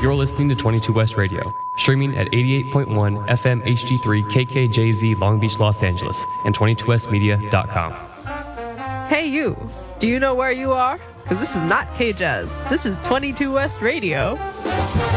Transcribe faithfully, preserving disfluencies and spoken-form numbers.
You're listening to twenty-two West Radio, streaming at eighty-eight point one F M H D three K K J Z Long Beach, Los Angeles, and twenty-two west media dot com. Hey you, do you know where you are? Because this is not K-Jazz. This is twenty-two West Radio.